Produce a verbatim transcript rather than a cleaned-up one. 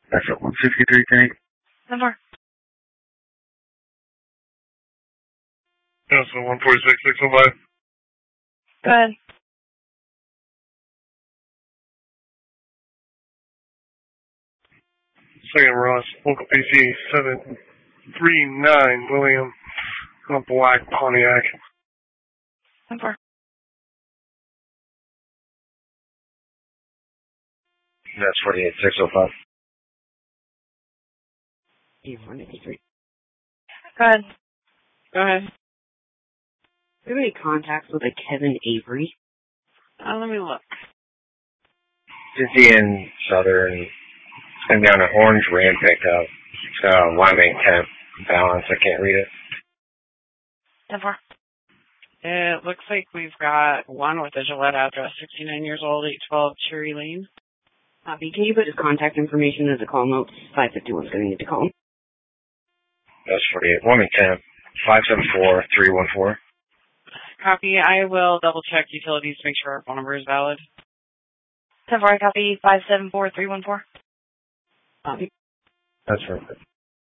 That's at one sixty-three, tank. ten four. That's at one forty-six, six oh five. Go ahead. Second Ross, local P C seven three nine, William, a black Pontiac. ten four. That's forty-eight, six oh five. one eighty-three. Go ahead. Go ahead. Do you have any contacts with a Kevin Avery? Uh, let me look. Is he in Southern? I'm down an orange Ram pickup. So Wyoming temp balance. I can't read it. ten four. It looks like we've got one with a Gillette address, sixty-nine years old, eight twelve Cherry Lane. Copy. Can you put his contact information as a call note? five fifty-one's going to need to call him. That's forty-eight. Wyoming temp. five seven four, three one four. Copy. I will double check utilities to make sure our phone number is valid. ten four, I copy five seven four three one four. Copy. That's perfect.